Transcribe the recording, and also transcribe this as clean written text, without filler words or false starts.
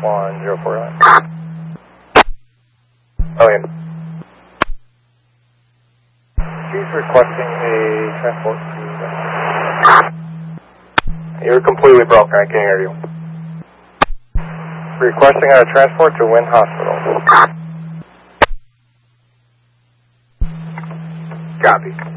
1049. Oh, yeah. She's requesting a transport to... You're completely broken, I can't hear you. Requesting a transport to Wynn Hospital. Copy.